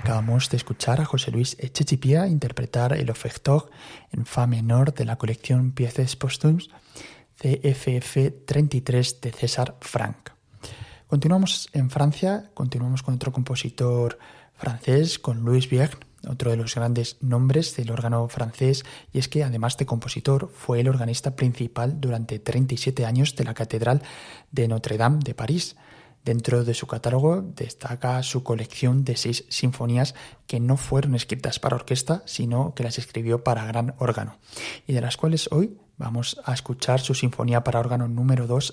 Acabamos de escuchar a José Luis Echechipía interpretar el Offertor en fa menor de la colección Pièces Posthumes CFF 33 de César Franck. Continuamos en Francia, continuamos con otro compositor francés, con Louis Vierne, otro de los grandes nombres del órgano francés, y es que además de compositor fue el organista principal durante 37 años de la Catedral de Notre-Dame de París. Dentro de su catálogo destaca su colección de 6 sinfonías que no fueron escritas para orquesta, sino que las escribió para gran órgano, y de las cuales hoy vamos a escuchar su sinfonía para órgano número 2,